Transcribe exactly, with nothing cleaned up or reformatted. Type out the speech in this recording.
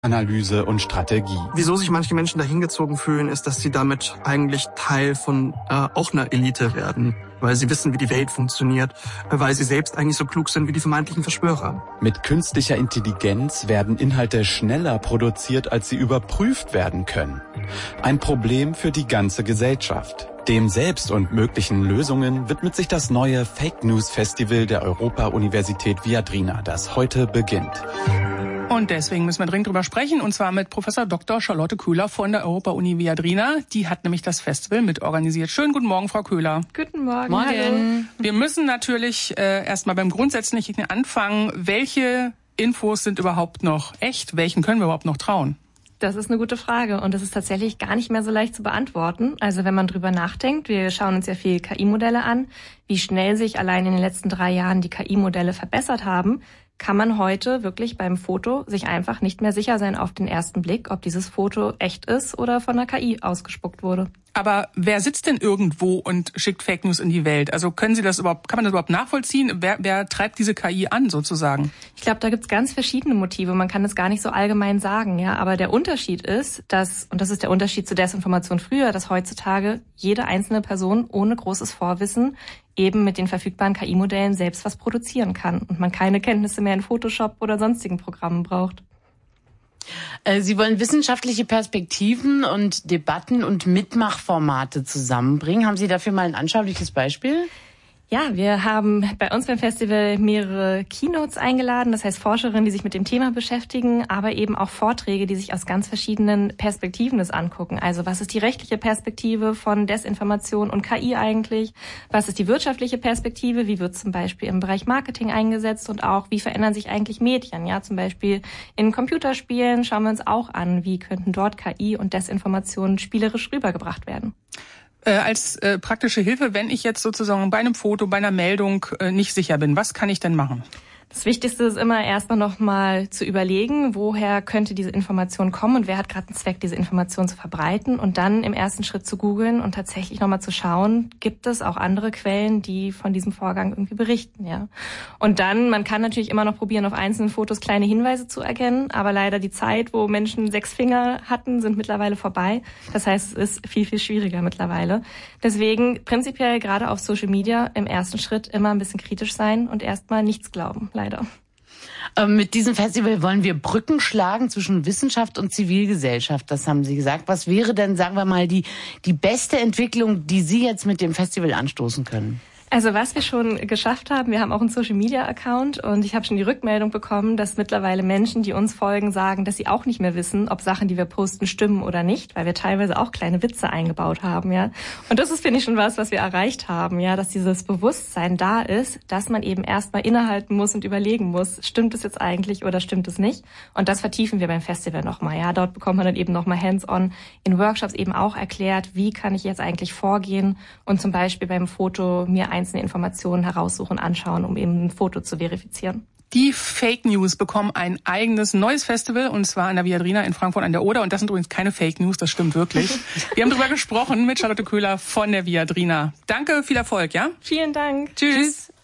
Analyse und Strategie. Wieso sich manche Menschen dahin gezogen fühlen, ist, dass sie damit eigentlich Teil von äh, auch einer Elite werden. Weil sie wissen, wie die Welt funktioniert, weil sie selbst eigentlich so klug sind wie die vermeintlichen Verschwörer. Mit künstlicher Intelligenz werden Inhalte schneller produziert, als sie überprüft werden können. Ein Problem für die ganze Gesellschaft. Dem Selbst und möglichen Lösungen widmet sich das neue Fake News Festival der Europa-Universität Viadrina, das heute beginnt. Und deswegen müssen wir dringend drüber sprechen, und zwar mit Professor Doktor Charlotte Köhler von der Europa-Uni Viadrina. Die hat nämlich das Festival mitorganisiert. Schönen guten Morgen, Frau Köhler. Guten Morgen. Morgen. Hallo. Wir müssen natürlich äh, erstmal beim Grundsätzlichen anfangen. Welche Infos sind überhaupt noch echt? Welchen können wir überhaupt noch trauen? Das ist eine gute Frage und das ist tatsächlich gar nicht mehr so leicht zu beantworten. Also wenn man drüber nachdenkt, wir schauen uns ja viel K I-Modelle an, wie schnell sich allein in den letzten drei Jahren die K I-Modelle verbessert haben, kann man heute wirklich beim Foto sich einfach nicht mehr sicher sein auf den ersten Blick, ob dieses Foto echt ist oder von der K I ausgespuckt wurde. Aber wer sitzt denn irgendwo und schickt Fake News in die Welt? Also können Sie das überhaupt, kann man das überhaupt nachvollziehen? Wer, wer treibt diese K I an sozusagen? Ich glaube, da gibt's ganz verschiedene Motive. Man kann das gar nicht so allgemein sagen, ja. Aber der Unterschied ist, dass, und das ist der Unterschied zu Desinformation früher, dass heutzutage jede einzelne Person ohne großes Vorwissen eben mit den verfügbaren K I-Modellen selbst was produzieren kann und man keine Kenntnisse mehr in Photoshop oder sonstigen Programmen braucht. Sie wollen wissenschaftliche Perspektiven und Debatten und Mitmachformate zusammenbringen. Haben Sie dafür mal ein anschauliches Beispiel? Ja, wir haben bei uns beim Festival mehrere Keynotes eingeladen, das heißt Forscherinnen, die sich mit dem Thema beschäftigen, aber eben auch Vorträge, die sich aus ganz verschiedenen Perspektiven das angucken. Also was ist die rechtliche Perspektive von Desinformation und K I eigentlich? Was ist die wirtschaftliche Perspektive? Wie wird zum Beispiel im Bereich Marketing eingesetzt? Und auch, wie verändern sich eigentlich Medien? Ja, zum Beispiel in Computerspielen schauen wir uns auch an, wie könnten dort K I und Desinformation spielerisch rübergebracht werden. Äh, als äh, praktische Hilfe, wenn ich jetzt sozusagen bei einem Foto, bei einer Meldung äh, nicht sicher bin, was kann ich denn machen? Das Wichtigste ist immer erstmal noch mal zu überlegen, woher könnte diese Information kommen und wer hat gerade einen Zweck, diese Information zu verbreiten und dann im ersten Schritt zu googeln und tatsächlich noch mal zu schauen, gibt es auch andere Quellen, die von diesem Vorgang irgendwie berichten, ja. Und dann, man kann natürlich immer noch probieren, auf einzelnen Fotos kleine Hinweise zu erkennen, aber leider die Zeit, wo Menschen sechs Finger hatten, sind mittlerweile vorbei. Das heißt, es ist viel, viel schwieriger mittlerweile. Deswegen prinzipiell gerade auf Social Media im ersten Schritt immer ein bisschen kritisch sein und erstmal nichts glauben. Leider. Ähm, mit diesem Festival wollen wir Brücken schlagen zwischen Wissenschaft und Zivilgesellschaft, das haben Sie gesagt. Was wäre denn, sagen wir mal, die, die beste Entwicklung, die Sie jetzt mit dem Festival anstoßen können? Also was wir schon geschafft haben, wir haben auch einen Social-Media-Account und ich habe schon die Rückmeldung bekommen, dass mittlerweile Menschen, die uns folgen, sagen, dass sie auch nicht mehr wissen, ob Sachen, die wir posten, stimmen oder nicht, weil wir teilweise auch kleine Witze eingebaut haben, ja. Und das ist, finde ich, schon was, was wir erreicht haben, ja, dass dieses Bewusstsein da ist, dass man eben erstmal innehalten muss und überlegen muss, stimmt es jetzt eigentlich oder stimmt es nicht? Und das vertiefen wir beim Festival nochmal, ja. Dort bekommt man dann eben nochmal hands-on in Workshops eben auch erklärt, wie kann ich jetzt eigentlich vorgehen und zum Beispiel beim Foto mir ein einzelne Informationen heraussuchen, anschauen, um eben ein Foto zu verifizieren. Die Fake News bekommen ein eigenes neues Festival, und zwar an der Viadrina in Frankfurt an der Oder. Und das sind übrigens keine Fake News, das stimmt wirklich. Wir haben darüber gesprochen mit Charlotte Köhler von der Viadrina. Danke, viel Erfolg, ja? Vielen Dank. Tschüss. Tschüss.